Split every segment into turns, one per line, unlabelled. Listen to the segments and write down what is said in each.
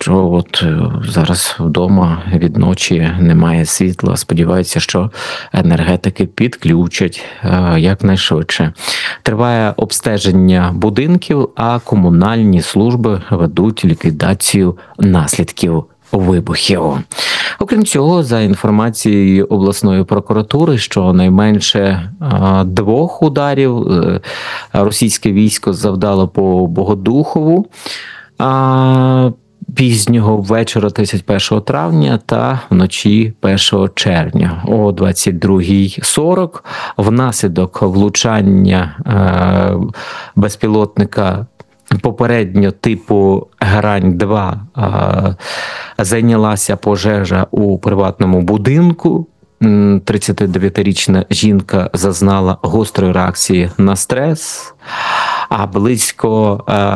що зараз вдома від ночі немає світла. Сподіваюся, що енергетики підключать якнайшвидше. Триває обстеження будинків, а комунальні служби ведуть ліквідацію наслідків вибухів. Окрім цього, за інформацією обласної прокуратури, щонайменше 2 ударів російське військо завдало по Богодухову пізнього вечора 31 травня та вночі 1 червня о 22:40 внаслідок влучання безпілотника попередньо типу Грань-2 зайнялася пожежа у приватному будинку. 39-річна жінка зазнала гострої реакції на стрес, а близько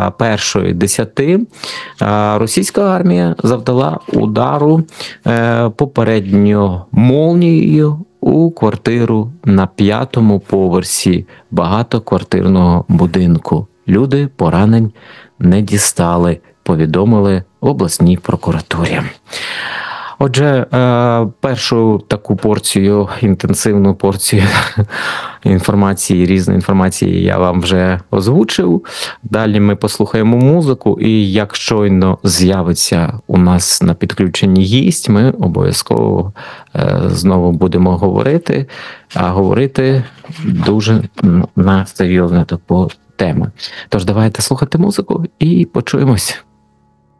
1:10 російська армія завдала удару попередньо молнією у квартиру на 5-му поверсі багатоквартирного будинку. Люди поранень не дістали, повідомили в обласній прокуратурі. Отже, першу таку інтенсивну порцію інформації, різної інформації я вам вже озвучив. Далі ми послухаємо музику, і як щойно з'явиться у нас на підключенні гість, ми обов'язково знову будемо говорити, а говорити дуже на серйозну таку тему. Тож давайте слухати музику і почуємось.